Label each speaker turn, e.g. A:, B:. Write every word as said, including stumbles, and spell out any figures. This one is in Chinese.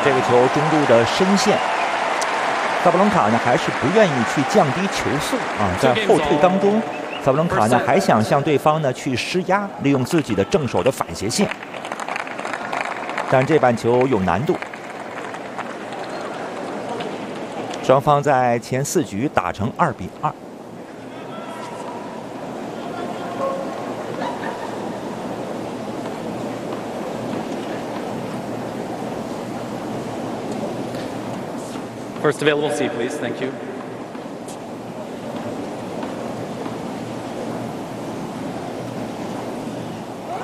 A: 这个球中路的深线，萨布伦卡呢还是不愿意去降低球速啊，在后退当中，萨布伦卡呢还想向对方呢去施压，利用自己的正手的反斜线，但这板球有难度。双方在前四局打成二比二。
B: First available seat, please. Thank you.